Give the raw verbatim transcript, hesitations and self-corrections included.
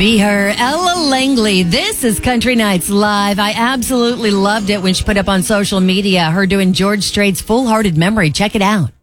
Be Her, Ella Langley. This is Country Nights Live. I absolutely loved it when she put up on social media her doing George Strait's Full Hearted Memory. Check it out.